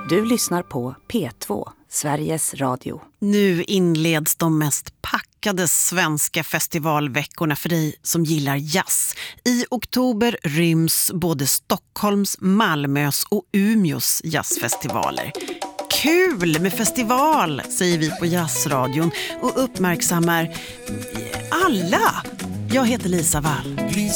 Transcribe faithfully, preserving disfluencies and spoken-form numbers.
Du lyssnar på P två, Sveriges Radio. Nu inleds de mest packade svenska festivalveckorna för dig som gillar jazz. I oktober ryms både Stockholms, Malmös och Umeås jazzfestivaler. Kul med festival, säger vi på Jazzradion och uppmärksammar alla. Jag heter Lisa Wall.